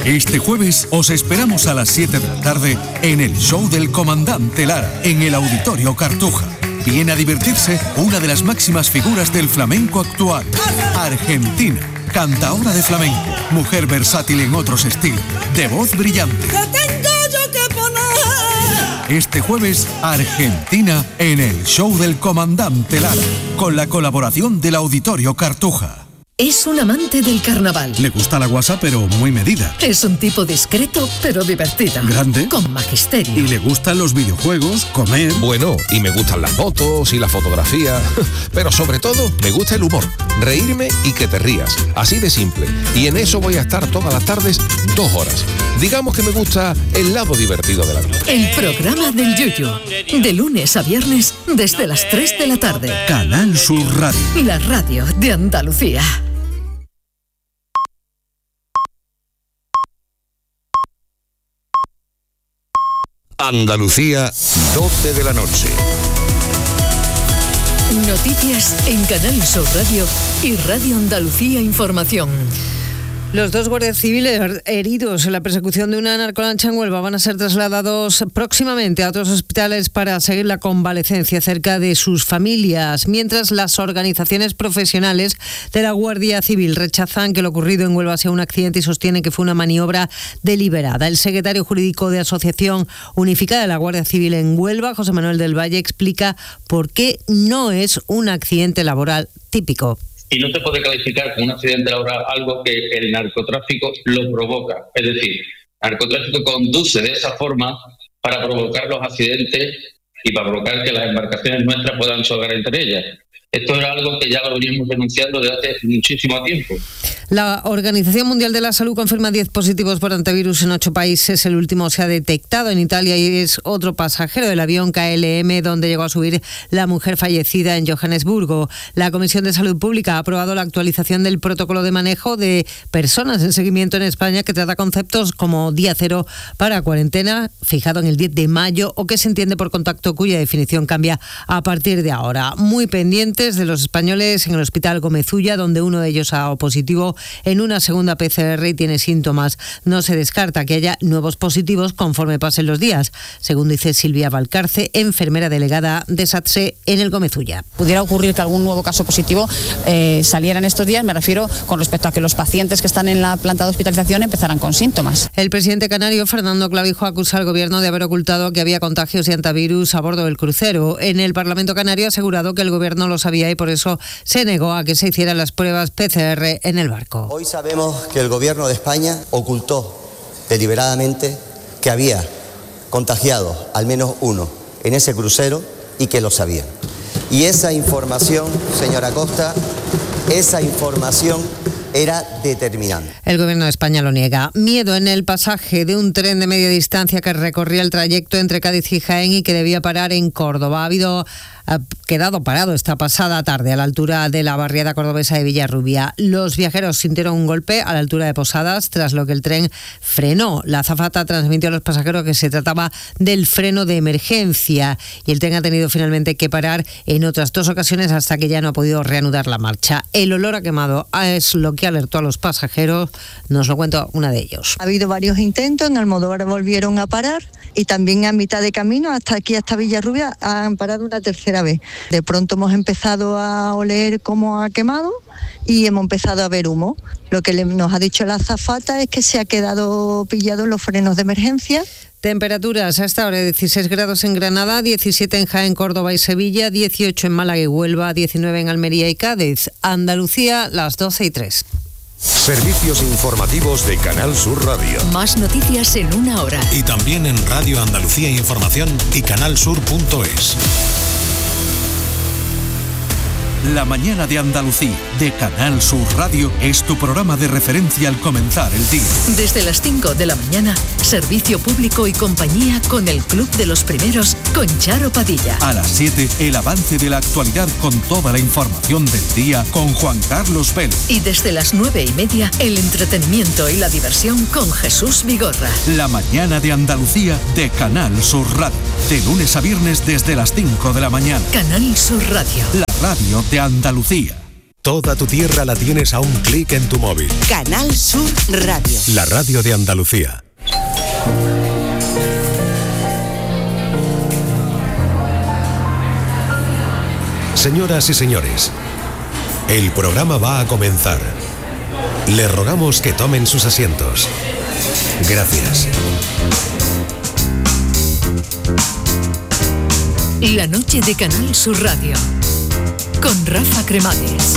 Este jueves os esperamos a las 7 de la tarde en el show del Comandante Lara, en el Auditorio Cartuja. Viene a divertirse una de las máximas figuras del flamenco actual, Argentina, cantaora de flamenco, mujer versátil en otros estilos, de voz brillante. Este jueves, Argentina en el show del Comandante Lara, con la colaboración del Auditorio Cartuja. Es un amante del carnaval. Le gusta la guasa, pero muy medida. Es un tipo discreto, pero divertido. Grande. Con magisterio. Y le gustan los videojuegos, comer. Bueno, y me gustan las motos y la fotografía. Pero sobre todo, me gusta el humor. Reírme y que te rías. Así de simple. Y en eso voy a estar todas las tardes 2 horas. Digamos que me gusta el lado divertido de la vida. El programa del Yuyu. De lunes a viernes, desde las 3 de la tarde. Canal Sur Radio. La radio de Andalucía. Andalucía, 12 de la noche. Noticias en Canal Sur Radio y Radio Andalucía Información. Los 2 guardias civiles heridos en la persecución de una narcolancha en Huelva van a ser trasladados próximamente a otros hospitales para seguir la convalecencia cerca de sus familias, mientras las organizaciones profesionales de la Guardia Civil rechazan que lo ocurrido en Huelva sea un accidente y sostienen que fue una maniobra deliberada. El secretario jurídico de Asociación Unificada de la Guardia Civil en Huelva, José Manuel del Valle, explica por qué no es un accidente laboral típico. Y no se puede calificar como un accidente laboral algo que el narcotráfico lo provoca. Es decir, el narcotráfico conduce de esa forma para provocar los accidentes y para provocar que las embarcaciones nuestras puedan chocar entre ellas. Esto era algo que ya lo veníamos denunciando desde hace muchísimo tiempo. La Organización Mundial de la Salud confirma 10 positivos por antivirus en 8 países. El último se ha detectado en Italia y es otro pasajero del avión KLM donde llegó a subir la mujer fallecida en Johannesburgo. La Comisión de Salud Pública ha aprobado la actualización del protocolo de manejo de personas en seguimiento en España que trata conceptos como día cero para cuarentena, fijado en el 10 de mayo, o que se entiende por contacto, cuya definición cambia a partir de ahora. Muy pendientes de los españoles en el Hospital Gómez Ulla, donde uno de ellos ha dado positivo en una segunda PCR y tiene síntomas. No se descarta que haya nuevos positivos conforme pasen los días, según dice Silvia Valcarce, enfermera delegada de SATSE en el Gómez Ulla. Pudiera ocurrir que algún nuevo caso positivo saliera en estos días, me refiero con respecto a que los pacientes que están en la planta de hospitalización empezaran con síntomas. El presidente canario, Fernando Clavijo, acusa al gobierno de haber ocultado que había contagios de antivirus a bordo del crucero. En el Parlamento canario ha asegurado que el gobierno lo sabía y por eso se negó a que se hicieran las pruebas PCR en el barco. Hoy sabemos que el gobierno de España ocultó deliberadamente que había contagiado al menos uno en ese crucero y que lo sabían. Y esa información, señora Costa, esa información era determinante. El gobierno de España lo niega. Miedo en el pasaje de un tren de media distancia que recorría el trayecto entre Cádiz y Jaén y que debía parar en Córdoba. Ha quedado parado esta pasada tarde a la altura de la barriada cordobesa de Villarrubia. Los viajeros sintieron un golpe a la altura de Posadas, tras lo que el tren frenó. La azafata transmitió a los pasajeros que se trataba del freno de emergencia y el tren ha tenido finalmente que parar en otras 2 ocasiones hasta que ya no ha podido reanudar la marcha. El olor a quemado es lo que alertó a los pasajeros, nos lo cuenta una de ellos. Ha habido varios intentos, en Almodóvar volvieron a parar y también a mitad de camino hasta aquí, hasta Villarrubia, han parado una tercera vez. De pronto hemos empezado a oler como ha quemado y hemos empezado a ver humo. Lo que nos ha dicho la azafata es que se ha quedado pillado en los frenos de emergencia. Temperaturas a esta hora: 16 grados en Granada, 17 en Jaén, Córdoba y Sevilla, 18 en Málaga y Huelva, 19 en Almería y Cádiz. Andalucía, las 12:03. Servicios informativos de Canal Sur Radio. Más noticias en 1 hora. Y también en Radio Andalucía Información y canalsur.es. La mañana de Andalucía, de Canal Sur Radio, es tu programa de referencia al comenzar el día. Desde las 5 de la mañana, servicio público y compañía con el Club de los Primeros, con Charo Padilla. A las 7, el avance de la actualidad con toda la información del día con Juan Carlos Vélez. Y desde las 9:30, el entretenimiento y la diversión con Jesús Vigorra. La mañana de Andalucía, de Canal Sur Radio. De lunes a viernes desde las 5 de la mañana. Canal Sur Radio. La radio de Andalucía. Toda tu tierra la tienes a un clic en tu móvil. Canal Sur Radio. La radio de Andalucía. Señoras y señores, el programa va a comenzar. Les rogamos que tomen sus asientos. Gracias. La noche de Canal Sur Radio con Rafa Cremades.